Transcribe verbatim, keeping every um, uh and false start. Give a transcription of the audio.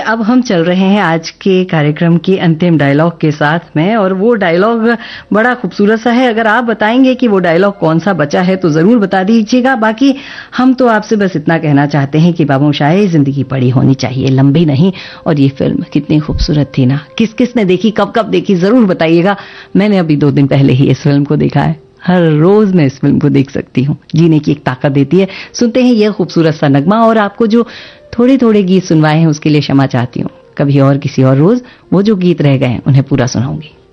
अब हम चल रहे हैं आज के कार्यक्रम के अंतिम डायलॉग के साथ में, और वो डायलॉग बड़ा खूबसूरत सा है। अगर आप बताएंगे कि वो डायलॉग कौन सा बचा है तो जरूर बता दीजिएगा। बाकी हम तो आपसे बस इतना कहना चाहते हैं कि बाबू शाह, जिंदगी बड़ी होनी चाहिए, लंबी नहीं। और ये फिल्म कितनी खूबसूरत थी ना, किस किस ने देखी, कब कब देखी, जरूर बताइएगा। मैंने अभी दो दिन पहले ही इस फिल्म को देखा है। हर रोज मैं इस फिल्म को देख सकती हूँ, जीने की एक ताकत देती है। सुनते हैं यह खूबसूरत सा नगमा, और आपको जो थोड़े थोड़े गीत सुनवाए हैं उसके लिए क्षमा चाहती हूँ। कभी और किसी और रोज वो जो गीत रह गए हैं उन्हें पूरा सुनाऊंगी।